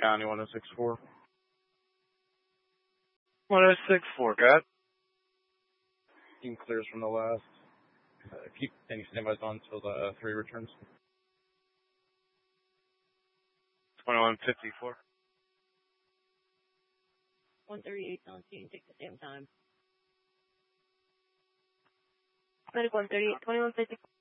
County 1064. 1064, got. Team clears from the last. Keep any standbys on until the 3 returns. 2154. 138 on scene, take the same time. Medic 138, 2154.